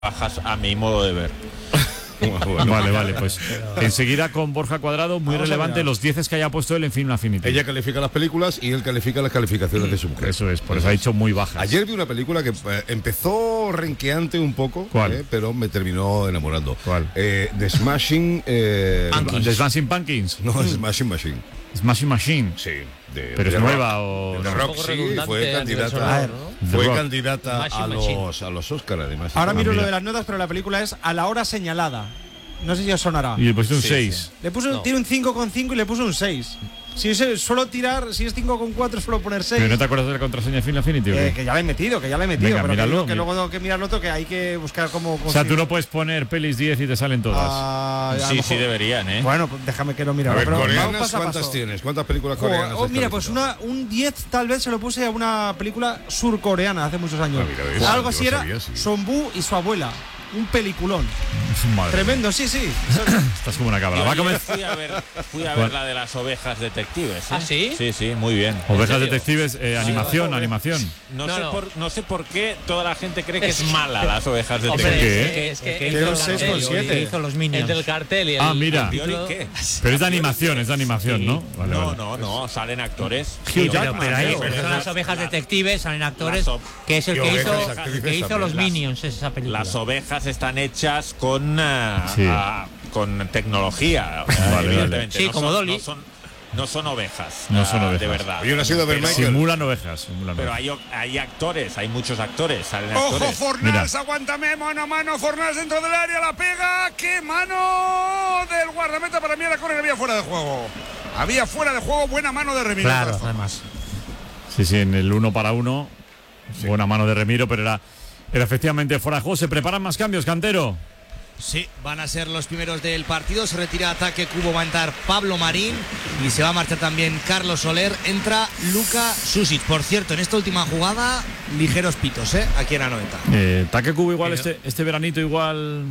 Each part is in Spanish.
bajas a mi modo de ver. Vale, pues enseguida con Borja Cuadrado, muy relevante los 10 que haya puesto él en Film Affinity. Ella califica las películas y él califica las calificaciones de su mujer. Eso es, por eso ha dicho muy bajas. Ayer vi una película que empezó renqueante un poco, pero me terminó enamorando. ¿Cuál? The Smashing... ¿The Smashing Pumpkins? No, Smashing Machine. Smashing Machine. Sí. ¿Pero es nueva o...? The Rock, sí, fue candidata a los Oscar, además. Ahora miro lo de las notas, pero la película es A la hora señalada. No sé si os sonará. Y le pusiste un 6. Sí. Le puse tiene un 5,5 y le puse un 6. Si es 5,4 suelo poner 6. ¿Pero no te acuerdas de la contraseña de Film Affinity? Que ya la he metido. Venga, pero míralo, que luego tengo que mirarlo otro, que hay que buscar cómo... O sea, tú no puedes poner pelis 10 y te salen todas. Sí deberían, ¿eh? Bueno, pues déjame que lo mire. A ver, coreanas, ¿cuántas tienes? ¿Cuántas películas coreanas? Mira, pues un 10 tal vez se lo puse a una película surcoreana hace muchos años. Algo así era Sonbu y su abuela. Un peliculón. Madre tremendo, sí. Estás como una cabra. Fui a ver la de las ovejas detectives, ¿eh? ¿Ah, sí? Sí, muy bien. Ovejas detectives, animación. No sé por qué toda la gente cree que es mala las ovejas detectives. Es que hizo los Minions. El del cartel y el... mira. ¿Qué? Pero es de animación, ¿no? Vale, no, salen actores. Pero las ovejas detectives salen actores, que es el que hizo los Minions, esa película. Las ovejas están hechas con tecnología, evidentemente. Sí, como Dolly. No son ovejas. No son ovejas. De verdad. Yo no he sido simulan ovejas. Pero hay actores, hay muchos actores. Salen ¡Ojo, actores. Fornals! Aguántame, mano a mano. Fornals dentro del área, la pega. ¡Qué mano del guardameta! Para mí era corner, había fuera de juego. Había fuera de juego, buena mano de Remiro. Claro, además. Sí, en el 1 para 1. Buena mano de Remiro, pero era efectivamente fuera de juego. ¿Se preparan más cambios, Cantero? Sí, van a ser los primeros del partido. Se retira ataque Cubo, va a entrar Pablo Marín y se va a marchar también Carlos Soler. Entra Luka Susic. Por cierto, en esta última jugada, ligeros pitos, aquí en Anoeta. Taque Cubo igual, este veranito igual...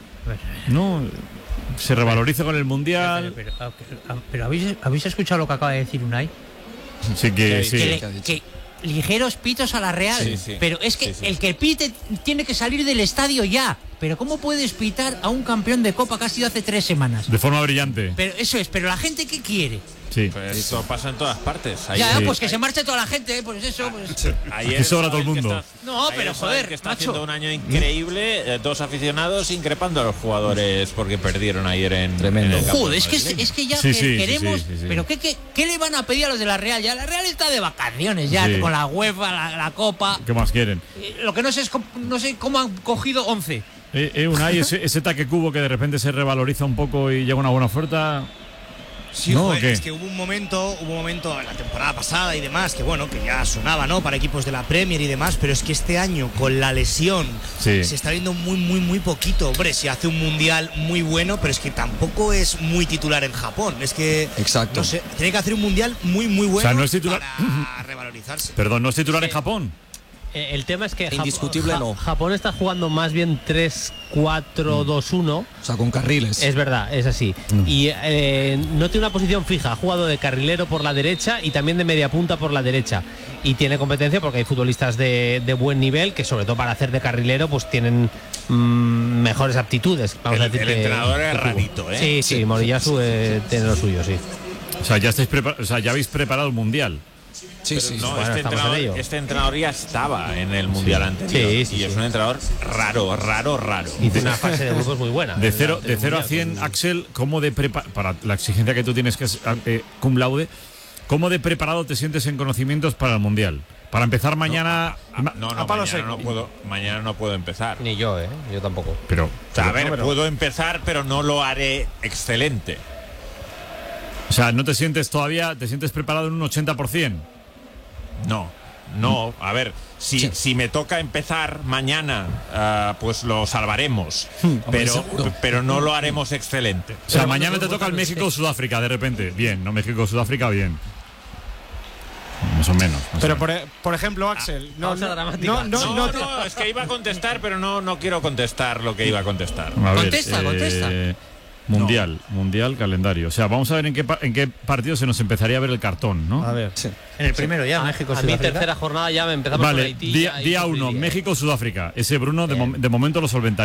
No, se revaloriza con el Mundial. Pero ¿habéis escuchado lo que acaba de decir Unai? Sí. Que ligeros pitos a la Real. Sí. Pero es que el que pite tiene que salir del estadio ya. Pero ¿cómo puedes pitar a un campeón de Copa que ha sido hace 3 semanas? De forma brillante. Pero eso es, pero la gente ¿qué quiere? Sí. Pues eso pasa en todas partes. Pues que se marche toda la gente, pues eso. Pues. Que sobra todo el mundo. No, pero joder, que está macho. haciendo un año increíble, 2 aficionados increpando a los jugadores porque perdieron ayer en Tremendo. En el campo Joder, madrileño. es que ya queremos. Pero ¿qué le van a pedir a los de la Real? Ya la Real está de vacaciones ya con la UEFA, la Copa. ¿Qué más quieren? Lo que no sé cómo han cogido 11. Unai, ese Taque Cubo que de repente se revaloriza un poco y llega una buena oferta. Sí, ¿no? Es que hubo un momento en la temporada pasada y demás que que ya sonaba, ¿no? Para equipos de la Premier y demás, pero es que este año con la lesión se está viendo muy poquito. Hombre, se hace un mundial muy bueno, pero es que tampoco es muy titular en Japón. Es que exacto. No sé, tiene que hacer un mundial muy bueno, o sea, no es titular para revalorizarse. Perdón, no es titular en Japón. El tema es que indiscutible no. Japón está jugando más bien 3-4-2-1. O sea, con carriles. Es verdad, es así. Y no tiene una posición fija. Ha jugado de carrilero por la derecha y también de media punta por la derecha. Y tiene competencia porque hay futbolistas de buen nivel que, sobre todo para hacer de carrilero, pues tienen mejores aptitudes. Vamos a decir el entrenador es rarito, ¿eh? Sí, Moriyasu tiene lo suyo, sí. O sea, ya habéis preparado el Mundial. Sí. No, bueno, este entrenador ya estaba en el Mundial anterior. Sí, y es un entrenador raro. Y tiene una fase de grupos muy buena. De 0 a 100, Axel, ¿cómo para la exigencia que tú tienes, que es cum laude, ¿cómo de preparado te sientes en conocimientos para el Mundial? Para empezar mañana... Mañana no puedo empezar. Ni yo, yo tampoco. Pero puedo empezar, pero no lo haré excelente. O sea, ¿no te sientes preparado en un 80%? No, a ver, si me toca empezar mañana, pues lo salvaremos, pero no lo haremos excelente. O sea, mañana te toca el México-Sudáfrica de repente. Bien, no México-Sudáfrica, bien. Más o menos. Pero por ejemplo, Axel, no, es que iba a contestar, pero no quiero contestar lo que iba a contestar. A ver, contesta. Mundial, calendario. O sea, vamos a ver en qué partido se nos empezaría a ver el cartón, ¿no? A ver. Sí. En el primero ya, México, A mí tercera jornada ya me empezamos Vale, con Haití. día 1, México, Sudáfrica. Ese Bruno de momento lo solventaría.